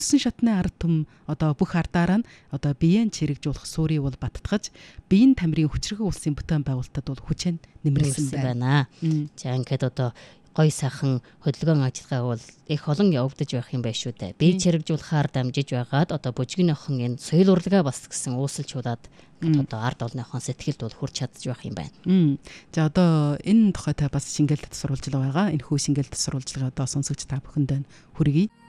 Үсэн шатны ард түм одоо бүх ардаараа нь одоо биеийн чирэгжүүлэх суурийг бол баттгаж, биеийн тамирын хүчрэг улсын бүтээн байгуулалтад бол хүчээр нэмэрлсэн байна. За ингээд одоо гой сайхан хөдөлгөөн ажиллагаа бол их олон явагдаж байх юм байна шүү дээ. Бие чирэгжүүлэхээр дамжиж байгаад одоо бүжгийн охин энэ соёл урлагаа бас гэсэн үүсэлжүүлээд одоо ард олныхон сэтгэлд бол хүрч чадж байх юм байна. За одоо энэ тухайтай бас шингээл татвар сурвалжлага байгаа. Энэ хүү шингээл татвар сурвалжлагаа одоо сонсогч та бүхэнд хүргэе.